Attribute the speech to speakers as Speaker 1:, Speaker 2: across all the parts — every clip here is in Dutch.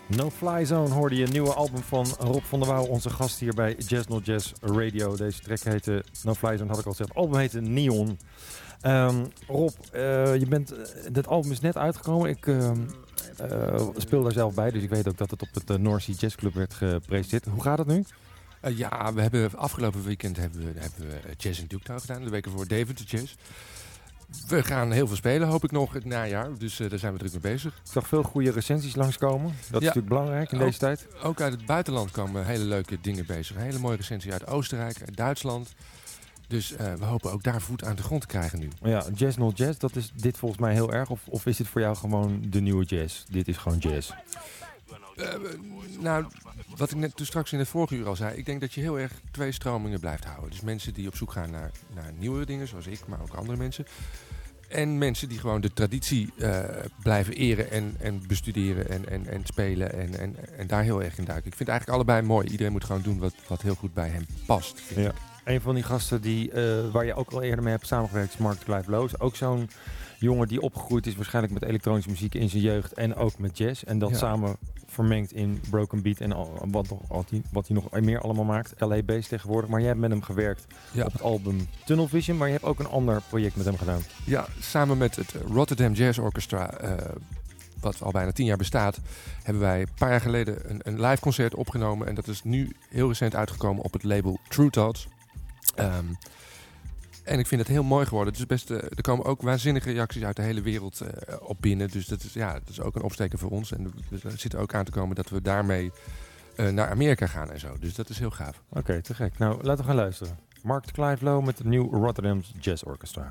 Speaker 1: No Fly Zone hoorde je, een nieuwe album van Rob van der Wouw, onze gast hier bij Jazz Not Jazz Radio. Deze track heette No Fly Zone, had ik al gezegd. Het album heette Neon. Rob, dit album is net uitgekomen. Ik speel daar zelf bij, dus ik weet ook dat het op het North Sea Jazz Club werd gepresenteerd. Hoe gaat het nu?
Speaker 2: Ja, we hebben afgelopen weekend hebben we Jazz in Duketown gedaan. De weken voor David de Jazz. We gaan heel veel spelen, hoop ik nog, het najaar. Dus daar zijn we druk mee bezig.
Speaker 1: Ik zag veel goede recensies langskomen. Dat is natuurlijk belangrijk in deze tijd.
Speaker 2: Ook uit het buitenland komen hele leuke dingen bezig. Een hele mooie recensie uit Oostenrijk, uit Duitsland. Dus we hopen ook daar voet aan de grond te krijgen nu.
Speaker 1: Ja, Jazz Not Jazz, dat is dit volgens mij heel erg. Of is dit voor jou gewoon de nieuwe jazz? Dit is gewoon jazz.
Speaker 2: Nou, wat ik net toen straks in het vorige uur al zei. Ik denk dat je heel erg twee stromingen blijft houden. Dus mensen die op zoek gaan naar nieuwere dingen, zoals ik, maar ook andere mensen. En mensen die gewoon de traditie blijven eren en bestuderen en spelen en daar heel erg in duiken. Ik vind het eigenlijk allebei mooi. Iedereen moet gewoon doen wat heel goed bij hem past.
Speaker 1: Ja. Een van die gasten waar je ook al eerder mee hebt samengewerkt is Mark Clive Loos. Ook zo'n jongen die opgegroeid is waarschijnlijk met elektronische muziek in zijn jeugd en ook met jazz. En dat samen vermengd in Broken Beat en wat hij nog meer allemaal maakt. LA-based tegenwoordig. Maar jij hebt met hem gewerkt op het album Tunnel Vision. Maar je hebt ook een ander project met hem gedaan.
Speaker 2: Ja, samen met het Rotterdam Jazz Orchestra, wat al bijna 10 jaar bestaat, hebben wij een paar jaar geleden een live concert opgenomen. En dat is nu heel recent uitgekomen op het label True Thoughts. En ik vind het heel mooi geworden. Dus er komen ook waanzinnige reacties uit de hele wereld op binnen. Dus dat is ook een opsteker voor ons. En er zit ook aan te komen dat we daarmee naar Amerika gaan en zo. Dus dat is heel gaaf.
Speaker 1: Oké, te gek. Nou, laten we gaan luisteren. Mark Clive Low met het nieuw Rotterdam Jazz Orchestra.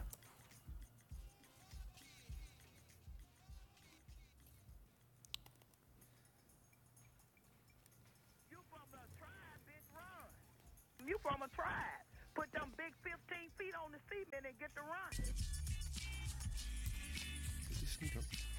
Speaker 3: You from a tribe. Put them big 15 feet on the cement and get the run.
Speaker 2: Dit is niet hoor.